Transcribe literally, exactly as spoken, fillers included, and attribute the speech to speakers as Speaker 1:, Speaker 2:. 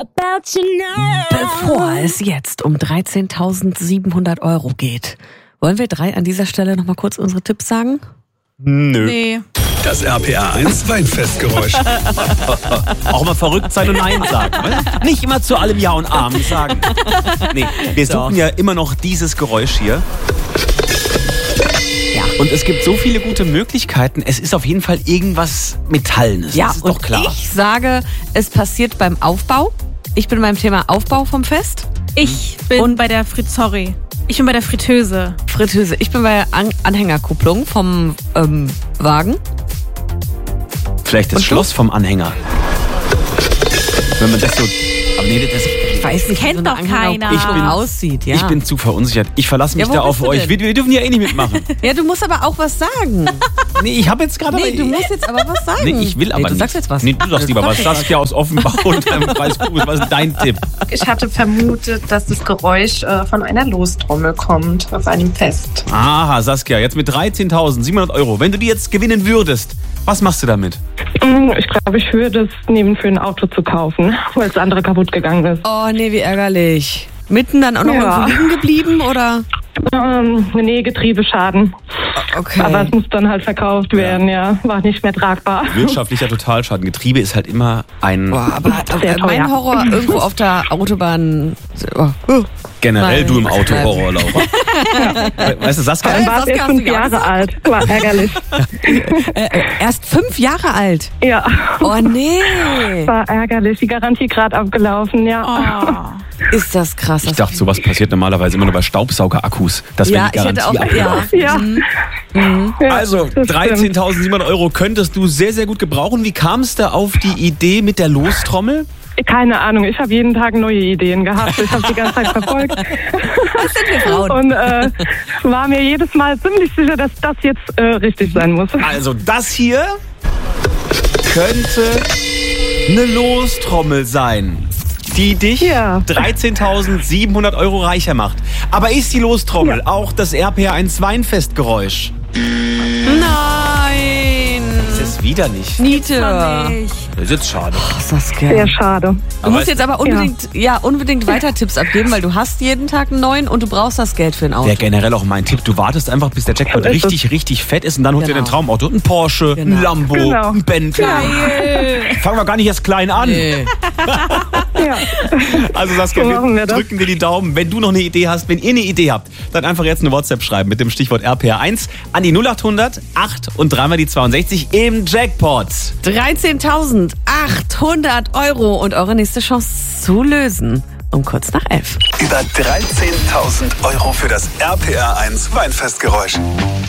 Speaker 1: Bevor es jetzt um dreizehntausendsiebenhundert Euro geht, wollen wir drei an dieser Stelle nochmal kurz unsere Tipps sagen?
Speaker 2: Nö.
Speaker 3: Nee.
Speaker 4: Das R P R eins Weinfestgeräusch.
Speaker 2: Auch mal verrückt sein und Nein sagen. Nicht immer zu allem Ja und Amen sagen. Nee, wir suchen ja immer noch dieses Geräusch hier.
Speaker 1: Ja.
Speaker 2: Und es gibt so viele gute Möglichkeiten. Es ist auf jeden Fall irgendwas Metallenes.
Speaker 1: Ja,
Speaker 2: das ist
Speaker 1: und
Speaker 2: doch klar.
Speaker 1: ich sage, es passiert beim Aufbau. Ich bin beim Thema Aufbau vom Fest.
Speaker 3: Ich bin
Speaker 1: Und-
Speaker 3: bei der Frit sorry. Ich bin bei der Fritteuse.
Speaker 1: Fritteuse. Ich bin bei der An- Anhängerkupplung vom ähm, Wagen.
Speaker 2: Vielleicht das
Speaker 1: Und du?
Speaker 2: Schloss vom Anhänger. Wenn man das so... Aber nee, das,
Speaker 1: Ich weiß nicht,
Speaker 3: Kennt
Speaker 1: wie so
Speaker 3: doch
Speaker 1: eine
Speaker 3: keiner.
Speaker 1: Anhängerkupplung
Speaker 2: Ich bin-
Speaker 1: aussieht. Ja.
Speaker 2: Ich bin zu verunsichert. Ich verlasse mich
Speaker 1: Ja, wo
Speaker 2: da auf
Speaker 1: bist du
Speaker 2: euch.
Speaker 1: denn?
Speaker 2: Wir, wir dürfen ja eh nicht mitmachen.
Speaker 1: ja, du musst aber auch was sagen.
Speaker 2: Nee, ich habe jetzt gerade...
Speaker 1: Nee,
Speaker 2: aber-
Speaker 1: du musst jetzt aber was sagen.
Speaker 2: Nee, ich will aber
Speaker 1: nee, du
Speaker 2: nicht.
Speaker 1: sagst jetzt was.
Speaker 2: Nee, du sagst lieber
Speaker 1: Sag
Speaker 2: was.
Speaker 1: jetzt
Speaker 2: Saskia aus Offenbach und deinem Kreis Kugel. Was ist dein Tipp?
Speaker 5: Ich hatte vermutet, dass das Geräusch äh, von einer Lostrommel kommt auf einem Fest.
Speaker 2: Aha, Saskia, jetzt mit dreizehntausendsiebenhundert Euro. Wenn du die jetzt gewinnen würdest, was machst du damit?
Speaker 6: Ich glaube, ich würde es nehmen, für ein Auto zu kaufen, weil das andere kaputt gegangen ist.
Speaker 1: Oh, nee, wie ärgerlich. Mitten dann auch noch
Speaker 6: Ja.
Speaker 1: irgendwo liegen geblieben, oder?
Speaker 6: Ähm, nee, Getriebeschaden.
Speaker 1: Okay.
Speaker 6: Aber es muss dann halt verkauft werden, ja. War nicht mehr tragbar.
Speaker 2: Wirtschaftlicher Totalschaden. Getriebe ist halt immer ein...
Speaker 1: Boah, aber
Speaker 6: Sehr
Speaker 1: äh, mein
Speaker 6: teuer.
Speaker 1: Horror irgendwo auf der Autobahn. Oh, uh.
Speaker 2: Generell
Speaker 1: Nein.
Speaker 2: du im Auto, Horror, Laura. Weißt du, Saskia...
Speaker 6: Dann war es
Speaker 1: Saskia,
Speaker 6: erst
Speaker 1: hast du
Speaker 6: fünf
Speaker 1: ja auch
Speaker 6: Jahre
Speaker 1: gesagt?
Speaker 6: alt. War ärgerlich.
Speaker 1: Äh, äh, erst fünf Jahre alt.
Speaker 6: Ja,
Speaker 1: Oh nee.
Speaker 6: war ärgerlich. Die Garantie gerade abgelaufen, ja.
Speaker 3: Oh.
Speaker 1: Ist das krass.
Speaker 2: Ich dachte, sowas passiert normalerweise immer nur bei Staubsaugerakkus. Das wäre
Speaker 1: Ja,
Speaker 2: die
Speaker 1: ich hätte
Speaker 2: Garantie
Speaker 1: auch.
Speaker 2: abgelaufen.
Speaker 1: Ja.
Speaker 6: Ja. Ja,
Speaker 2: Also,
Speaker 6: das stimmt.
Speaker 2: dreizehntausendsiebenhundert Euro könntest du sehr, sehr gut gebrauchen. Wie kamst du auf die Idee mit der Lostrommel?
Speaker 6: Keine Ahnung, ich habe jeden Tag neue Ideen gehabt. Ich habe die ganze Zeit verfolgt.
Speaker 1: Was sind wir Frauen?
Speaker 6: Und äh, war mir jedes Mal ziemlich sicher, dass das jetzt äh, richtig sein muss.
Speaker 2: Also, das hier könnte eine Lostrommel sein, die dich
Speaker 6: Ja.
Speaker 2: dreizehntausendsiebenhundert Euro reicher macht. Aber ist die Lostrommel auch das R P R eins Weinfestgeräusch?
Speaker 1: Nein.
Speaker 2: Das ist wieder nicht.
Speaker 1: Niete.
Speaker 3: Nicht.
Speaker 2: Das ist jetzt schade.
Speaker 1: Saskia.
Speaker 6: Sehr schade.
Speaker 1: Du musst jetzt aber unbedingt, ja. unbedingt weiter Tipps abgeben, weil du hast jeden Tag einen neuen und du brauchst das Geld für ein Auto.
Speaker 2: Wäre generell auch mein Tipp. Du wartest einfach, bis der Jackpot
Speaker 6: So ist
Speaker 2: richtig, richtig fett ist und dann holst du dir
Speaker 1: Genau.
Speaker 2: dein Traumauto. Ein Porsche, ein
Speaker 1: Genau.
Speaker 2: Lambo,
Speaker 6: Genau.
Speaker 2: ein Bentley.
Speaker 1: Geil.
Speaker 2: Fangen wir gar nicht erst klein an.
Speaker 1: Nee.
Speaker 6: Ja.
Speaker 2: Also Saskia,
Speaker 6: So
Speaker 2: wir
Speaker 6: machen wir das.
Speaker 2: drücken dir die Daumen. Wenn du noch eine Idee hast, wenn ihr eine Idee habt, dann einfach jetzt eine WhatsApp schreiben mit dem Stichwort R P R eins an die null acht hundert acht und dreimal die zweiundsechzig im Jackpot.
Speaker 1: dreizehntausendachthundert Euro und eure nächste Chance zu lösen. Um kurz nach elf.
Speaker 4: Über dreizehntausend Euro für das R P R eins Weinfestgeräusch.